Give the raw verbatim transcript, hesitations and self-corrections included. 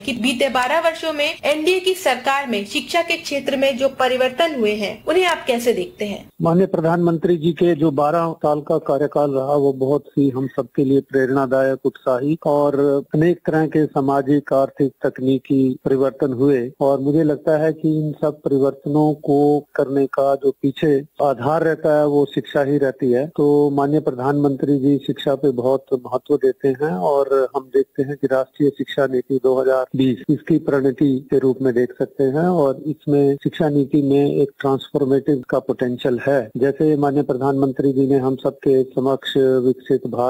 कि बीते बारह वर्षों में एनडीए की सरकार में शिक्षा के क्षेत्र में जो परिवर्तन हुए हैं उन्हें आप कैसे देखते हैं? माननीय प्रधानमंत्री जी के जो बारह साल का कार्यकाल रहा वो बहुत ही हम सबके लिए प्रेरणादायक, उत्साही और अनेक तरह के सामाजिक, आर्थिक, तकनीकी परिवर्तन हुए और मुझे लगता है कि इन सब परिवर्तनों को करने का जो पीछे आधार रहता है वो शिक्षा ही रहती है। तो माननीय प्रधानमंत्री जी शिक्षा पे बहुत महत्व देते हैं और हम देखते हैं कि राष्ट्रीय शिक्षा नीति दो हजार बीस इसकी परिणति के रूप में देख सकते हैं और इसमें शिक्षा नीति में एक ट्रांसफॉर्मेटिव का पोटेंशियल है। जैसे माननीय प्रधानमंत्री जी ने हम सबके समक्ष विकसित भारत